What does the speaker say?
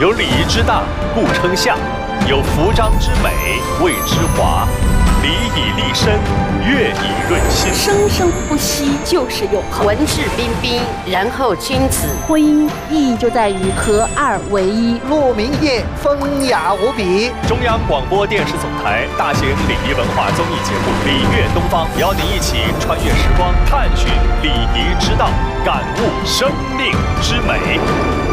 有礼仪之大，故称象；有服装之美，谓之华。礼以立身，乐以润心。 生生不息就是永恒。 文质彬彬，然后君子。 婚姻意义就在于合二为一。 鹿鸣夜，风雅无比。 中央广播电视总台大型礼仪文化综艺节目《礼乐东方》，邀您一起穿越时光，探寻礼仪之道，感悟生命之美。